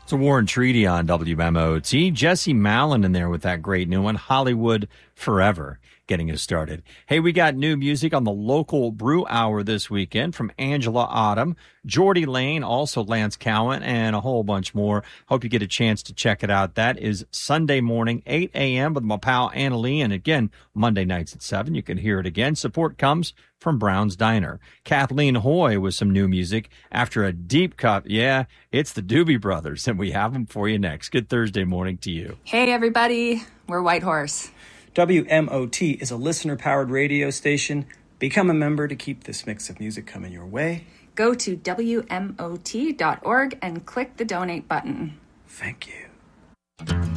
It's a War and Treaty on WMOT. Jesse Malin in there with that great new one, Hollywood Forever, getting us started. Hey, we got new music on the local brew hour this weekend from Angela Autumn, Geordie Lane, also Lance Cowan, and a whole bunch more. Hope you get a chance to check it out. That is Sunday morning, 8 a.m. with my pal Anna Lee, and again, Monday nights at 7. You can hear it again. Support comes from Brown's Diner. Kathleen Hoy with some new music after a deep cut. Yeah, it's the Doobie Brothers, and we have them for you next. Good Thursday morning to you. Hey, everybody. We're White Horse. WMOT is a listener-powered radio station. Become a member to keep this mix of music coming your way. Go to WMOT.org and click the donate button. Thank you.